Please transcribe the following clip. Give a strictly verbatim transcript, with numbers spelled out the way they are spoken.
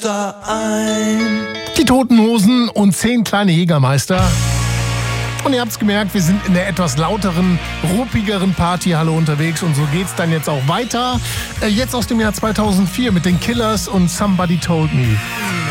da ein. Die Toten Hosen und zehn kleine Jägermeister. Und ihr habt's gemerkt, wir sind in der etwas lauteren, ruppigeren Partyhalle unterwegs. Und so geht's dann jetzt auch weiter. Äh, jetzt aus dem Jahr zweitausendvier mit den Killers und Somebody Told Me.